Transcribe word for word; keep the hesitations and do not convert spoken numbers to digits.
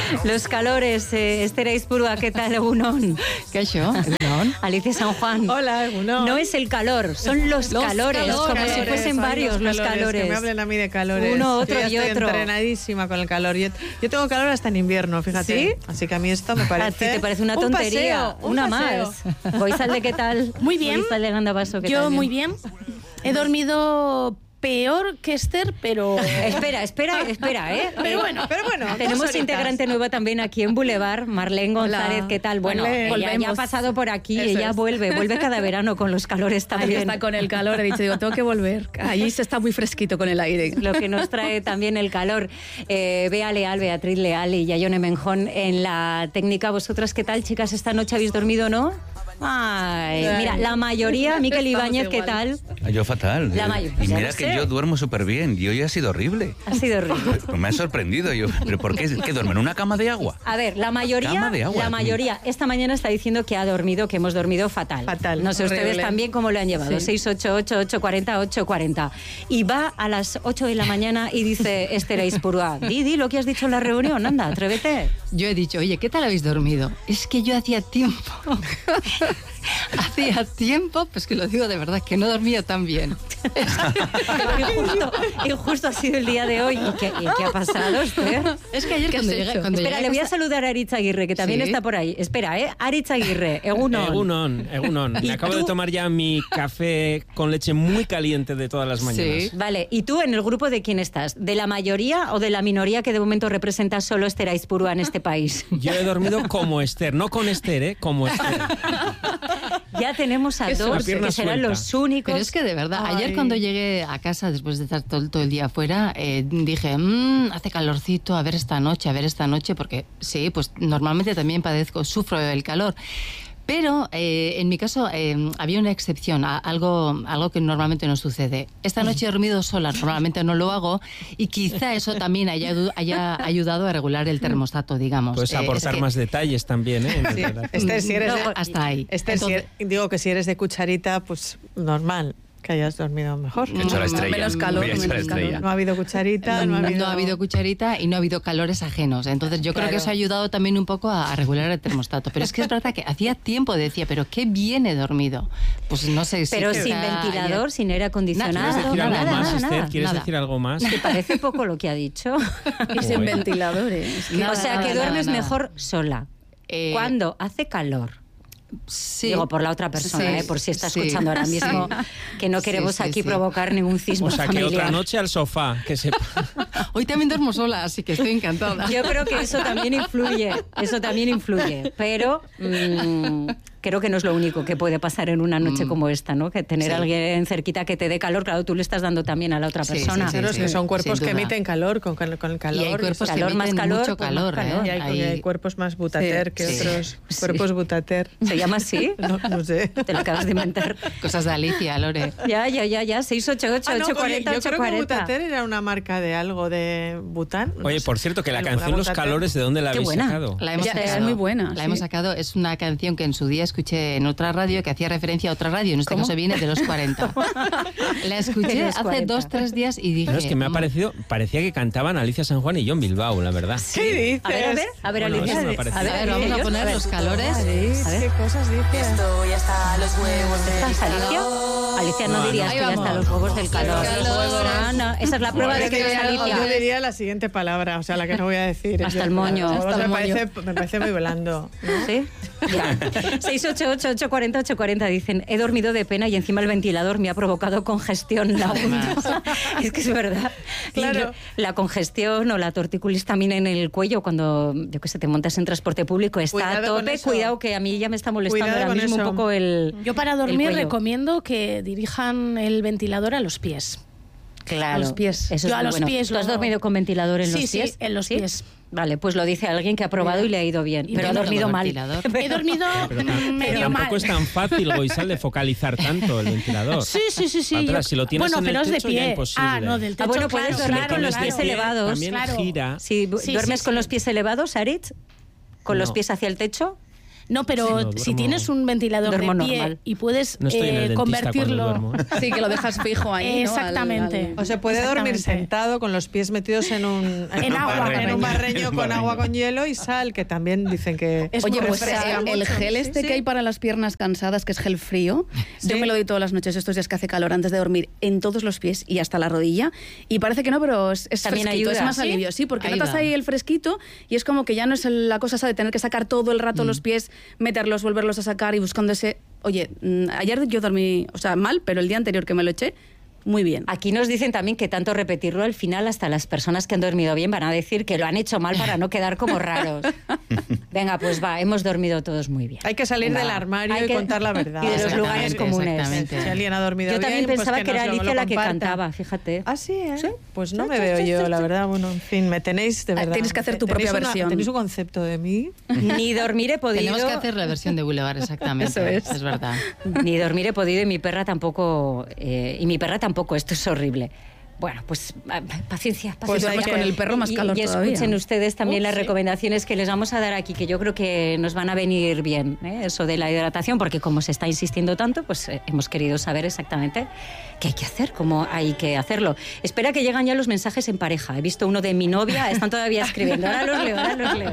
Los calores, eh, Esther Aizpurua, ¿qué tal, Egunon? ¿Qué ha hecho? ¿Egunon? Alicia San Juan. Hola, Egunon. No es el calor, son los, los calores, calores, como si fuesen varios los calores. calores. Que me hablen a mí de calores. Uno, otro yo y estoy otro. entrenadísima con el calor. Yo, yo tengo calor hasta en invierno, fíjate. ¿Sí? Así que a mí esto me parece... A ti te parece una un tontería, paseo, un una paseo. más. Goizalde, ¿qué tal? Muy bien. Goizalde Gandabaso, ¿qué Yo tal? muy bien. He dormido peor que Esther, pero... Espera, espera, espera, ¿eh? Pero bueno, pero bueno. Tenemos integrante nueva también aquí en Boulevard, Marlene González, Hola. ¿qué tal? Bueno, Marlene, ella ya ha pasado por aquí, Eso ella es. vuelve, vuelve cada verano con los calores Ahí también. está con el calor, he dicho, digo, tengo que volver. Allí se está muy fresquito con el aire. Lo que nos trae también el calor. Eh, Bea Leal, Beatriz Leal y Yayone Menjón en la técnica. ¿Vosotras qué tal, chicas? ¿Esta noche habéis dormido o no? Ay, mira, la mayoría, Miquel Ibáñez, ¿qué tal? Yo fatal. La mayo- y ya mira lo que sé. yo duermo súper bien y hoy ha sido horrible. Ha sido horrible. Me ha sorprendido. Yo, ¿pero por qué? ¿Qué duermo en una cama de agua? A ver, la mayoría, Cama de agua. la mayoría esta mañana está diciendo que ha dormido, que hemos dormido fatal. Fatal. No sé ustedes Horrible. también cómo lo han llevado. Sí. seis ocho ocho, ocho cuatro cero, ocho cuatro cero. Y va a las ocho de la mañana y dice Esther Aizpurua, di, di lo que has dicho en la reunión, anda, atrévete. Yo he dicho, oye, ¿qué tal habéis dormido? Es que yo hacía tiempo, hacía tiempo, pues que lo digo de verdad, que no dormía tan bien. Injusto, injusto ha sido el día de hoy. ¿Y qué, y qué ha pasado, Esther? Es que ayer ¿Qué cuando has llegué... hecho? Cuando Espera, llegué le voy a casa- saludar a Aritz Aguirre, que también Sí. está por ahí. Espera, ¿eh? Aritz Aguirre, Egunon. Egunon, Egunon. ¿Y Me acabo tú? de tomar ya mi café con leche muy caliente de todas las mañanas. Sí. Vale, ¿y tú en el grupo de quién estás? ¿De la mayoría o de la minoría que de momento representa solo Esther Aizpurua en este país? Yo he dormido como Esther, no con Esther, ¿eh? Como Esther. Ya tenemos a Qué dos suerte. que Pierna serán suelta. los únicos. Pero es que de verdad, Ay. ayer cuando llegué a casa después de estar todo, todo el día afuera, eh, dije, mmm, hace calorcito, a ver esta noche, a ver esta noche, porque sí, pues normalmente también padezco, sufro el calor. Pero eh, en mi caso eh, había una excepción, a, algo, algo que normalmente no sucede. Esta noche he dormido sola, normalmente no lo hago, y quizá eso también haya, haya ayudado a regular el termostato, digamos. Puedes Eh, aportar es que- más detalles también, ¿eh? En Sí. realidad. Esther, si eres No, de, hasta ahí. Esther, si Entonces- eres- digo que si eres de cucharita, pues normal que hayas dormido mejor. He hecho la estrella. Menos calor, Voy a echar la menos calor. estrella. No ha habido cucharita, no, No, ha habido... no ha habido cucharita y no ha habido calores ajenos. Entonces yo creo Claro. que eso ha ayudado también un poco a, a regular el termostato. Pero es que es verdad que hacía tiempo decía, pero qué bien he dormido. Pues no sé si... Pero quizá sin ventilador, ayer- sin aire acondicionado. ¿Quieres decir Nada, algo nada, más, nada, Esther? nada, ¿Quieres nada. decir algo más? ¿Te parece poco lo que ha dicho? Y sin ventiladores. Nada, o sea, nada, que nada, duermes nada. mejor sola. Eh, Cuando hace calor. Sí. Digo, por la otra persona, Sí, ¿eh? Por si está sí. escuchando ahora mismo, Sí. que no queremos Sí, sí, aquí sí. provocar ningún cisma O sea, que familiar. otra noche al sofá, que se... Hoy también duermo sola, así que estoy encantada. Yo creo que eso también influye, eso también influye, pero mm, creo que no es lo único que puede pasar en una noche Mm. como esta, ¿no? Que tener Sí. a alguien cerquita que te dé calor, claro, tú le estás dando también a la otra Sí, persona. sí, sí, Claro, es que son cuerpos sin que duda. emiten calor, con, con con el calor. Y hay cuerpos eso- que calor, más emiten calor, mucho pues más calor, calor. ¿eh? y hay, Hay- y hay cuerpos más butater que Sí. otros Sí. cuerpos butater. ¿Se llama así? No, no sé. Te lo acabas de inventar. Cosas de Alicia, Lore. Ya, ya, ya, ya, seis ocho ocho, Ah, no, ocho cuatro oye, cero, yo ocho creo que cuatro cero. Butater era una marca de algo de Bután. no Oye, sé. por cierto, que la Alguna canción Los Butater. Calores, ¿de dónde la Qué habéis buena. sacado? La hemos Ya, es sacado. muy buena, La sí. hemos sacado. Es una canción que en su día escuché en otra radio que hacía referencia a otra radio. En este ¿Cómo? caso viene de los cuarenta. La De escuché los hace cuarenta. dos, tres días y dije... No, es que me ha "Mm, parecido, parecía que cantaban Alicia San Juan y John Bilbao, la verdad. ¿Qué dices? A ver, a ver, a ver, Bueno, Alicia. eso me ha parecido. A ver, A ver, vamos a ellos, poner ver. los calores. Alice, A ver. ¿qué cosas dices? Esto ya está a los huevos del ¿Estás, Alicia? Alicia, no, No, dirías no. que ya Ahí está vamos. los huevos del calor. Los calores. Ah, no, esa es la prueba de Yo que no es diría, yo Alicia. diría la siguiente palabra, o sea, la que no voy a decir. Hasta Yo- el moño. los Hasta huevos el me, moño. parece, me parece muy blando. ¿no? ¿Sí? Ya. seis ocho ocho, ocho cuatro cero, ocho cuatro cero dicen, he dormido de pena y encima el ventilador me ha provocado congestión. La es que es verdad. Claro. Y la congestión o la tortícolis también en el cuello cuando, yo qué sé, te montas en transporte público está Cuidado a con tope. eso. Cuidado que a mí ya me está molestando Cuidado ahora con mismo eso. un poco el Yo para el dormir cuello. recomiendo que dirijan el ventilador a los pies. Claro, a los pies. Eso Yo es a muy los bueno. pies ¿Tú has lo- dormido con ventilador en Sí, los sí, pies? en los pies. Vale, pues lo dice alguien que ha probado y le ha ido bien, Y pero ha bueno, dormido con mal. ventilador. He dormido Pero, mm, tam- medio tampoco mal. es tan fácil, Goizal, de focalizar tanto el ventilador. Sí, sí, sí, sí. Atrás, yo- si lo tienes bueno, en el pero es de techo, ya pie. imposible. Ah, no, del techo. Ah, bueno, claro, puedes Si lo dormir claro, con los tienes de pies claro. pie, elevados. También Claro. gira. Si Sí, duermes sí, con sí. los pies elevados, Aritz, con los No. pies hacia el techo. No, pero Sí, no, si duermo- tienes un ventilador duermo de pie normal. y puedes No estoy en el eh, dentista cuando convertirlo... duermo. Sí, que lo dejas fijo ahí, ¿no? Exactamente. O se puede dormir Exactamente. sentado con los pies metidos en un, En un agua. barreño, en un barreño con Barreño. agua con hielo y sal, que también dicen que Es Oye, muy pues refresca el, el mucho. gel este Sí, que sí. hay para las piernas cansadas, que es gel frío, Sí. yo me lo doy todas las noches, estos días que hace calor, antes de dormir, en todos los pies y hasta la rodilla. Y parece que no, pero es, es También fresquito, ayuda, es más ¿sí? alivio, sí, porque Ahí notas va. ahí el fresquito y es como que ya no es el- la cosa esa de tener que sacar todo el rato los pies, meterlos, volverlos a sacar y buscando ese... Oye, mm, ayer yo dormí, o sea, mal, pero el día anterior que me lo eché, muy bien. Aquí nos dicen también que tanto repetirlo al final hasta las personas que han dormido bien van a decir que lo han hecho mal para no quedar como raros. Venga, pues va, hemos dormido todos muy bien. hay que salir Venga, del va. armario Hay y que- contar la verdad. Y de los Exactamente, lugares comunes. exactamente. Si alguien ha dormido Yo también bien, pues pensaba que, que era nos lo- Alicia lo la que comparta. cantaba, fíjate. Ah, sí, ¿eh? ¿Sí? Pues no Sí, me sí, veo sí, yo, sí, la sí. verdad. Bueno, en fin, me tenéis de Ah, verdad. tienes que hacer tu tenéis propia una- versión. Tenéis un concepto de mí. Ni dormir he podido. Tenemos que hacer la versión de Boulevard, exactamente. Eso es. Es verdad. Ni dormir he podido y mi perra tampoco. eh, y mi perra tampoco, esto es horrible. Bueno, pues ah, paciencia, paciencia. Pues hay duermes que- con el perro más Y- calor y, todavía. escuchen ustedes también Uh, las sí. recomendaciones que les vamos a dar aquí, que yo creo que nos van a venir bien, ¿eh? Eso de la hidratación, porque como se está insistiendo tanto, pues eh, hemos querido saber exactamente qué hay que hacer, cómo hay que hacerlo. Espera que llegan ya los mensajes en pareja. He visto uno de mi novia, están todavía escribiendo. Ahora los leo, ahora los leo.